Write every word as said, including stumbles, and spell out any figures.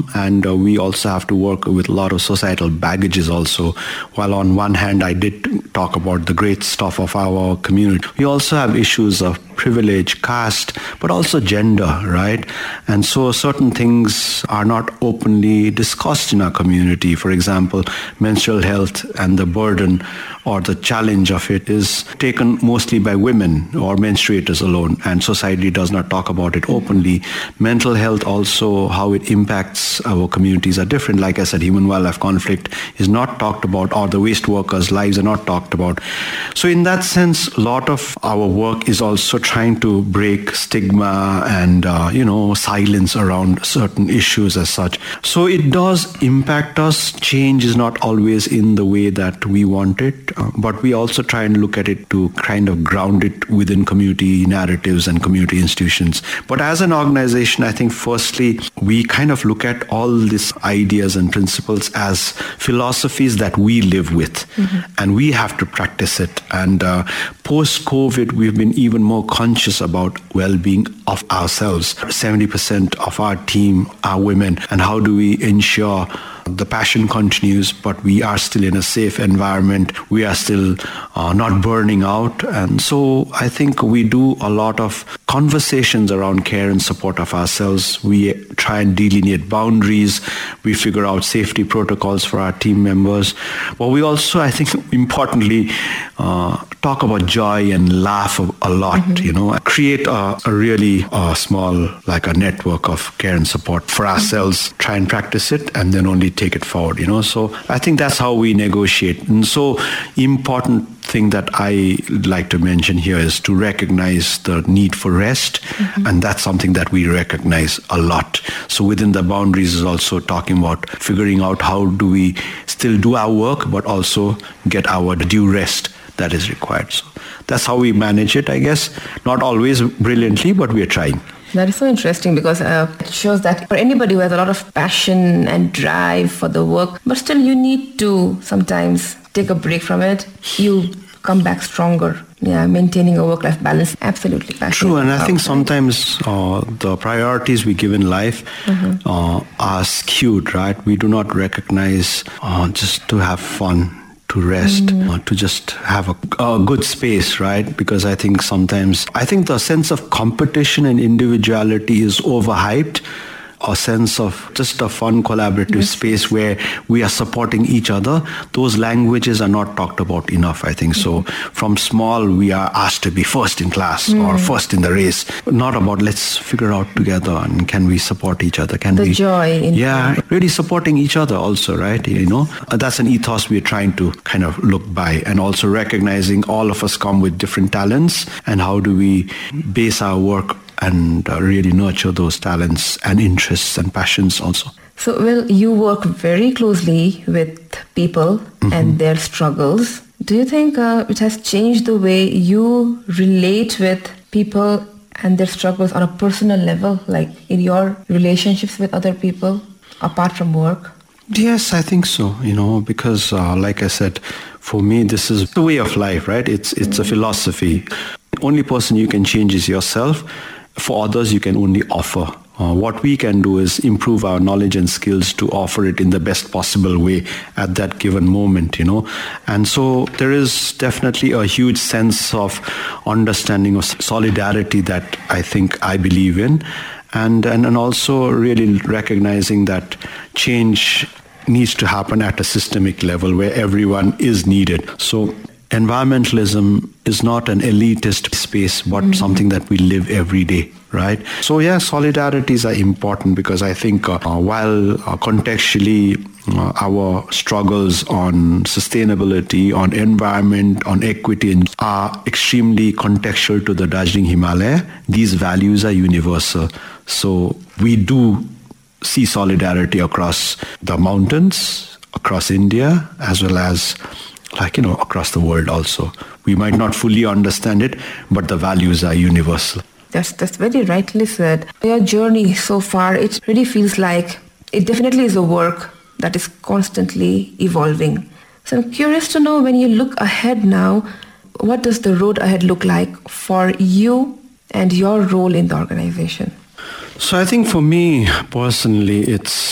come, and uh, we also have to work with a lot of societal baggages also. While on one hand, I did talk about the great stuff of our community, we also have issues of privilege, caste, but also gender, right? And so certain things are not openly discussed in our community. For example, menstrual health and the burden or the challenge of it is taken mostly by women or menstruators alone, and society does not talk about it openly. Mental health also, how it impacts our communities are different. Like I said, human-wildlife conflict is not talked about, or the waste workers' lives are not talked about. So in that sense, a lot of our work is also trying to break stigma and, uh, you know, silence around certain issues as such. So it does impact us. Change is not always in the way that we want it. Uh, but we also try and look at it to kind of ground it within community narratives and community institutions. But as an organization, I think firstly, we kind of look at all these ideas and principles as philosophies that we live with, mm-hmm. and we have to practice it. And uh, post-COVID, we've been even more conscious about well-being of ourselves. seventy percent of our team are women, and how do we ensure the passion continues, but we are still in a safe environment. We are still uh, not burning out. And so I think we do a lot of conversations around care and support of ourselves. We try and delineate boundaries. We figure out safety protocols for our team members. But we also, I think, importantly, uh, talk about joy and laugh a, a lot, mm-hmm. you know, create a, a really uh, small, like a network of care and support for ourselves, mm-hmm. try and practice it, and then only take it forward, you know. So I think that's how we negotiate. And so important thing that I like to mention here is to recognize the need for rest. Mm-hmm. And that's something that we recognize a lot. So within the boundaries is also talking about figuring out how do we still do our work, but also get our due rest that is required. So that's how we manage it, I guess. Not always brilliantly, but we are trying. That is so interesting because uh, it shows that for anybody who has a lot of passion and drive for the work, but still you need to sometimes take a break from it, you come back stronger. Yeah, maintaining a work-life balance, absolutely. True, and I think sometimes uh, the priorities we give in life mm-hmm. uh, are skewed, right? We do not recognize uh, just to have fun, to rest, mm. uh, to just have a, a good space, right? Because I think sometimes, I think the sense of competition and individuality is overhyped. A sense of just a fun collaborative yes. space where we are supporting each other. Those languages are not talked about enough, I think. Mm-hmm. So from small, we are asked to be first in class mm. or first in the race. Not about let's figure out together and can we support each other? Can the we? joy. In yeah, it. really supporting each other also, right? You know, that's an ethos we're trying to kind of look by, and also recognizing all of us come with different talents, and how do we base our work and uh, really nurture those talents and interests and passions also. So, well, you work very closely with people mm-hmm. and their struggles. Do you think uh, it has changed the way you relate with people and their struggles on a personal level, like in your relationships with other people, apart from work? Yes, I think so, you know, because uh, like I said, for me, this is the way of life, right? It's, it's mm-hmm. a philosophy. The only person you can change is yourself. For others, you can only offer. Uh, what we can do is improve our knowledge and skills to offer it in the best possible way at that given moment, you know. And so there is definitely a huge sense of understanding of solidarity that I think I believe in. And, and, and also really recognizing that change needs to happen at a systemic level where everyone is needed. So environmentalism is not an elitist space, but mm-hmm. something that we live every day, right? So yeah, solidarities are important because I think uh, while uh, contextually uh, our struggles on sustainability, on environment, on equity are extremely contextual to the Darjeeling Himalaya, these values are universal. So we do see solidarity across the mountains, across India, as well as like, you know, across the world also. We might not fully understand it, but the values are universal. That's, that's very rightly said. Your journey so far, it really feels like it definitely is a work that is constantly evolving. So I'm curious to know, when you look ahead now, what does the road ahead look like for you and your role in the organization? So I think for me personally, it's